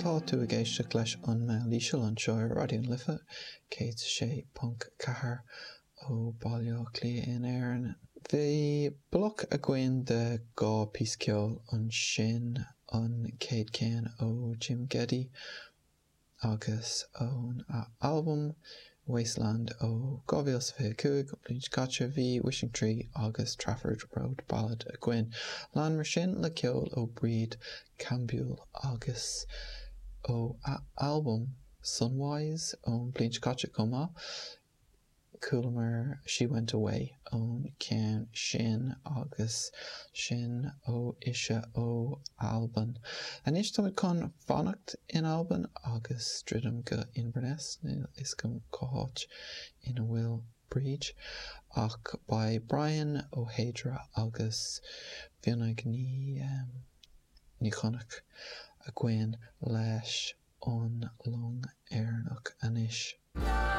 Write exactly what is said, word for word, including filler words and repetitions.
Tá tú a géisteach leis an mail líseal an seo radio'n lifa cé sé punt cahar ó bailio clia in éireann. Bhí bloc a gcuin de gá písceol an sin an céad céan ó Jim Geddy agus ón album Wasteland ó two thousand fifty Blint Gotcha bhí Wishing Tree agus Trafford Road Ballad a gcuin. Lán mar sin le ceol ó Breed Campbell agus ó album Sunwise ón Blint Gotcha comá Coolmer She Went Away ón cean sin agus sin ó Isha ó Alban. An is tá con fannacht in Alban agus stridum go Inverness is gom cohát in a bhfuil Breed ach by Brian O'Hadra agus bhionnaig ní um, ní chonach a gcuin leis an long éireannach anis.